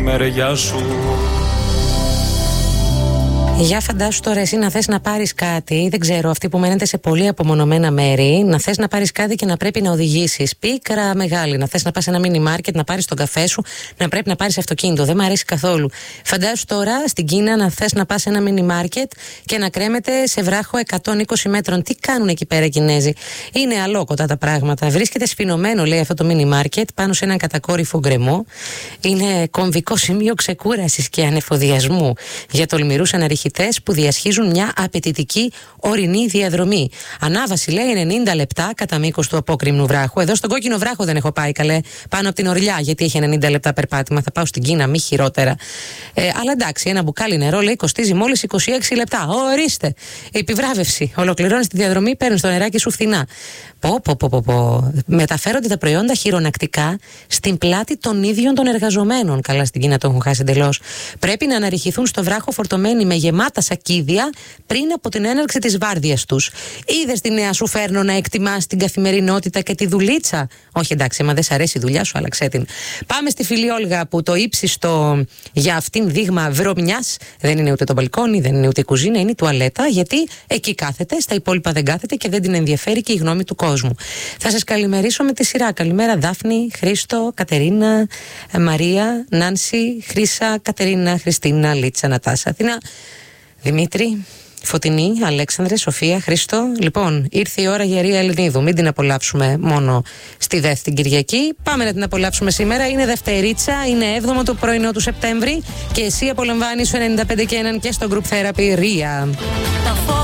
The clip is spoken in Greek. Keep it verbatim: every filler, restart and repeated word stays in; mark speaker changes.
Speaker 1: μεριά σου.
Speaker 2: Για φαντάσου τώρα εσύ να θες να πάρεις κάτι, δεν ξέρω, αυτοί που μένετε σε πολύ απομονωμένα μέρη, να θες να πάρεις κάτι και να πρέπει να οδηγήσεις. Πίκρα μεγάλη, να θες να πας σε ένα μίνι μάρκετ, να πάρεις τον καφέ σου, να πρέπει να πάρεις αυτοκίνητο. Δεν μου αρέσει καθόλου. Φαντάσου τώρα στην Κίνα να θες να πας σε ένα μίνι μάρκετ και να κρέμεται σε βράχο εκατόν είκοσι μέτρων. Τι κάνουν εκεί πέρα οι Κινέζοι? Είναι αλόκοτα τα πράγματα. Βρίσκεται σφινωμένο, λέει, αυτό το μίνι μάρκετ πάνω σε έναν κατακόρυφο γκρεμό. Είναι κομβικό σημείο ξεκούρασης και ανεφοδιασμού για τολμηρούς αναρριχητές που διασχίζουν μια απαιτητική ορεινή διαδρομή. Ανάβαση, λέει, ενενήντα λεπτά κατά μήκος του απόκρημνου βράχου. Εδώ στον κόκκινο βράχο δεν έχω πάει, καλέ, πάνω από την Ορλιά, γιατί έχει ενενήντα λεπτά περπάτημα. Θα πάω στην Κίνα, μη χειρότερα. Ε, αλλά εντάξει, ένα μπουκάλι νερό, λέει, κοστίζει μόλις είκοσι έξι λεπτά. Ορίστε! Επιβράβευση. Ολοκληρώνεις τη διαδρομή, παίρνεις το νεράκι σου φθηνά. Πω, πω, πω, πω, πω. Μεταφέρονται τα προϊόντα χειρονακτικά στην πλάτη των ίδιων των εργαζομένων. Καλά, στην Κίνα το έχουν χάσει εντελώς. Πρέπει να αναρριχηθούν στο βράχο φορτωμένοι με γεμάτα σακίδια πριν από την έναρξη της βάρδιας τους. Είδες τη νέα σου φέρνω να εκτιμάς την καθημερινότητα και τη δουλίτσα? Όχι, εντάξει, μα δεν σ' αρέσει η δουλειά σου, άλλαξέ την. Πάμε στη φίλη Όλγα που το ύψιστο για αυτήν δείγμα βρωμιάς δεν είναι ούτε το μπαλκόνι, δεν είναι ούτε η κουζίνα, είναι η τουαλέτα, γιατί εκεί κάθεται, στα υπόλοιπα δεν κάθεται και δεν την ενδιαφέρει και η γνώμη του κόσμου. Θα σας καλημερίσω με τη σειρά. Καλημέρα Δάφνη, Χρήστο, Κατερίνα, Μαρία, Νάνση, Χρύσα, Κατερίνα, Χριστίνα, Λίτσα, Νατάσα, Αθηνά, Δημήτρη, Φωτεινή, Αλέξανδρε, Σοφία, Χρήστο. Λοιπόν, ήρθε η ώρα για Ρία Ελληνίδου. Μην την απολαύσουμε μόνο στη ΔΕΘ την Κυριακή. Πάμε να την απολαύσουμε σήμερα. Είναι Δευτερίτσα, είναι έβδομο το πρωινό του Σεπτέμβρη και εσύ απολαμβάνεις στο ενενήντα πέντε και ένα και στο Group Therapy Ρία.